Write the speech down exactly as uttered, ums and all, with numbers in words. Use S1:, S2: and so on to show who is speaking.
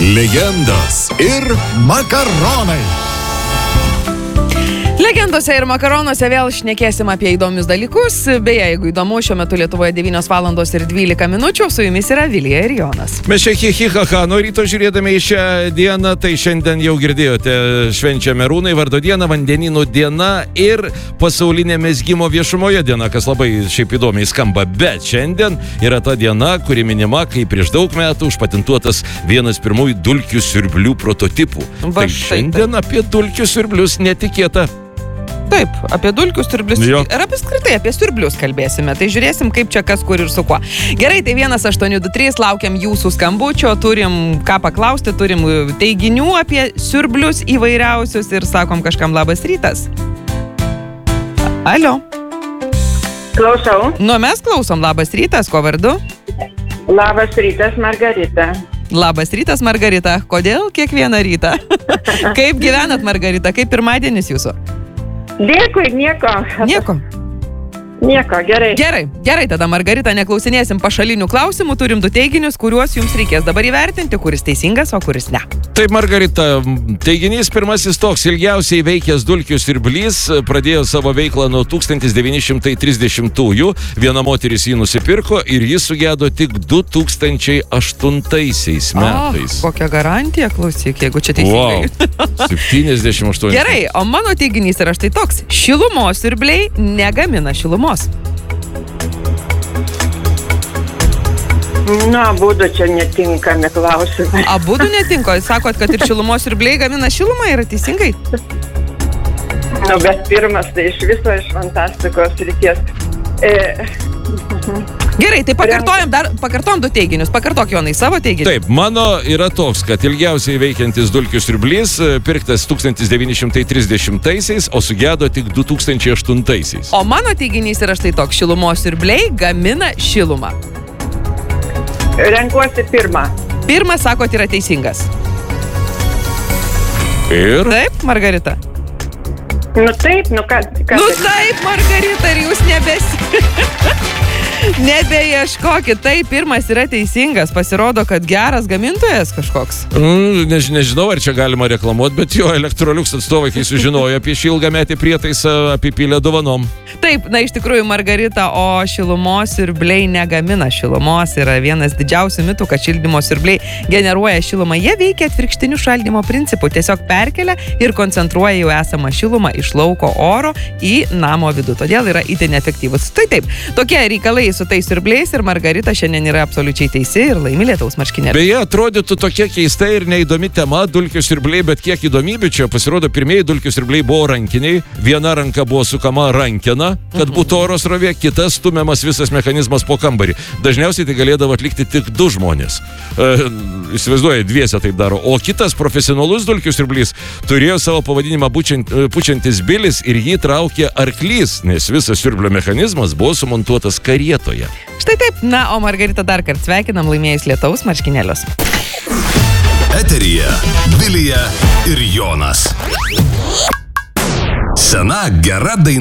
S1: Legendos ir makaronai.
S2: Legendose ir makaronuose vėl šnekėsim apie įdomius dalykus. Beje, jeigu įdomu, šiuo metu Lietuvoje devynios valandos ir dvylika minučių, su jumis yra Vilija ir Jonas.
S3: Mes čia hi-hi-ha-ha, nuo ryto žiūrėdami į šią dieną, tai šiandien jau girdėjote, švenčiame Rūnai vardo dieną, vandenynų diena ir pasaulinė mezgimo viešumoje diena, kas labai šiaip įdomiai skamba. Bet šiandien yra ta diena, kuri minima, kai prieš daug metų užpatentuotas vienas pirmųjų dulkių siurblių prototipų.
S2: Va,
S3: tai šiandien apie dulkių siurblius netikėta.
S2: Taip, apie dulkių siurblius
S3: Jo.
S2: ir apskritai apie siurblius kalbėsime. Tai žiūrėsim, kaip čia kas kur ir su kuo. Gerai, tai vienas aštuoni du trys, laukiam jūsų skambučio, turim ką paklausti, turim teiginių apie siurblius įvairiausius ir sakom kažkam labas rytas. Alio.
S4: Klausau.
S2: Nu, mes klausom, labas rytas, ko vardu?
S4: Labas rytas, Margarita.
S2: Labas rytas, Margarita. Kodėl kiekvieną rytą? Kaip gyvenat, Margarita? Kaip pirmadienis jūsų?
S4: Dėkui, nieko.
S2: Nieko.
S4: Nieko, gerai.
S2: Gerai, gerai, tada Margarita, neklausinėsim pašalinių klausimų, turim du teiginius, kuriuos jums reikės dabar įvertinti, kuris teisingas, o kuris ne.
S3: Taip, Margarita, teiginys pirmasis toks, ilgiausiai veikęs dulkių siurblys, pradėjo savo veiklą nuo tūkstantis devyni šimtai trisdešimtųjų, viena moteris jį nusipirko ir jis sugedo tik du tūkstančiai aštuntaisiais metais.
S2: O, kokia garantija, klausyk, jeigu čia teisingai.
S3: Wow, septyniasdešimt aštuoni.
S2: Gerai, o mano teiginys yra štai toks, šilumos siurbliai negamina šilumos.
S4: Na, abudu čia netinkami klausimai.
S2: Abudu netinko, sakot, kad ir šilumos siurbliai gamina šilumą, yra teisingai?
S4: Nu, bet pirmas tai iš viso iš fantastikos reikės. E...
S2: Gerai, tai pakartojam dar, pakartojam du teiginius. Pakartok, Jonai, savo teiginį.
S3: Taip, mano yra toks, kad ilgiausiai veikiantis dulkių siurblys pirktas tūkstantis devyni šimtai trisdešimtaisiais, o sugedo tik du tūkstančiai aštuntaisiais.
S2: O mano teiginys yra štai toks, šilumos siurbliai gamina šilumą.
S4: Renkuosi pirmą.
S2: Pirmas, sakot, yra teisingas.
S3: Ir?
S2: Taip, Margarita?
S4: Nu taip, nu ką... ką
S2: Nu
S4: daryti?
S2: taip, Margarita, ir jūs nebesi... Nebeieškokit, tai pirmas yra teisingas, pasirodo, kad geras gamintojas kažkoks.
S3: Mm, než, nežinau, ar čia galima reklamuoti, bet jo, Electrolux atstovai, kai sužinojo apie šį ilgametį prietaisą, apipylė dovanom.
S2: Taip, na iš tikrųjų, Margarita, o šilumos siurbliai negamina šilumos. Yra vienas didžiausių mitų, kad šildymo siurbliai generuoja šilumą. Jie veikia atvirkštiniu šaldymo principu, tiesiog perkelia ir koncentruoja jau esamą šilumą iš lauko oro į namo vidų. Todėl yra itin efektyvus. Tai taip, tokie reikalai su tais siurbliais ir Margarita šiandien yra absoliučiai teisi ir laimi lietaus marškinėlius.
S3: Beje, atrodytų tokia keista ir neįdomi tema dulkių siurbliai, bet kiek įdomybių čia. Pasirodo, pirmieji dulkių siurbliai buvo rankiniai, viena ranka buvo sukama rankena, kad būtų oro srovė, kitas stumiamas visas mechanizmas po kambarį. Dažniausiai tai galėdavo atlikti tik du žmonės. E, įsivaizduoja, dviese taip daro. O kitas profesionalus dulkių siurblys turėjo savo pavadinimą pučiant, pučiantis bilis ir jį traukė arklys, nes visas siurblio mechanizmas buvo sumontuotas karietoje.
S2: Štai taip, na, o Margarita dar kartą sveikinam laimėjus lietaus marškinėlius.
S1: Eteryje Vilija ir Jonas. Sena gera daina.